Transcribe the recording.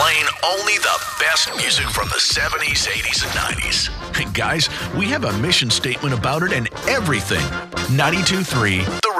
playing only the best music from the 70s, 80s, and 90s. Hey guys, we have a mission statement about it and everything. 92.3 The